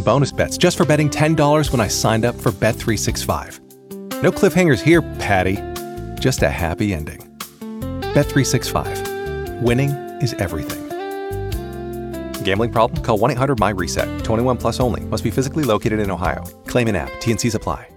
bonus bets just for betting $10 when I signed up for Bet365. No cliffhangers here, Patty. Just a happy ending. Bet365. Winning is everything. Gambling problem? Call 1-800-MY-RESET. 21 plus only. Must be physically located in Ohio. Claim in app. T&Cs apply.